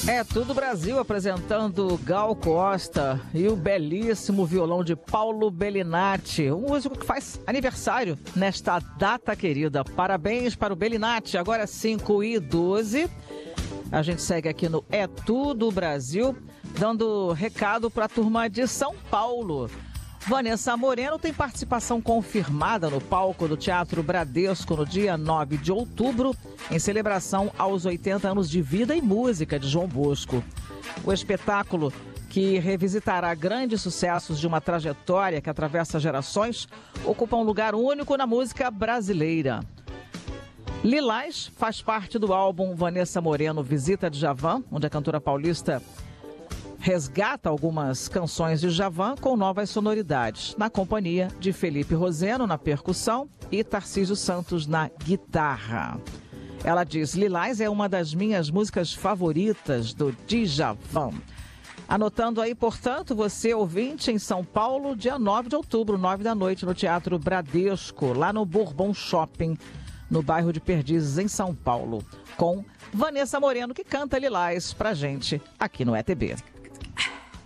É Tudo Brasil apresentando Gal Costa e o belíssimo violão de Paulo Bellinati, um músico que faz aniversário nesta data querida. Parabéns para o Bellinati, agora 5h12. A gente segue aqui no É Tudo Brasil, dando recado para a turma de São Paulo. Vanessa Moreno tem participação confirmada no palco do Teatro Bradesco no dia 9 de outubro, em celebração aos 80 anos de vida e música de João Bosco. O espetáculo, que revisitará grandes sucessos de uma trajetória que atravessa gerações, ocupa um lugar único na música brasileira. Lilás faz parte do álbum Vanessa Moreno Visita de Djavan, onde a cantora paulista resgata algumas canções de Djavan com novas sonoridades, na companhia de Felipe Roseno na percussão e Tarcísio Santos na guitarra. Ela diz: Lilás é uma das minhas músicas favoritas do Djavan. Anotando aí, portanto, você ouvinte em São Paulo, dia 9 de outubro, 9 da noite, no Teatro Bradesco, lá no Bourbon Shopping, no bairro de Perdizes, em São Paulo, com Vanessa Moreno, que canta Lilás pra gente aqui no ETB.